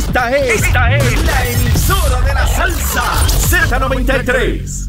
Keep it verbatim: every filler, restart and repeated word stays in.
Esta es, esta es la emisora de la salsa Z noventa y tres.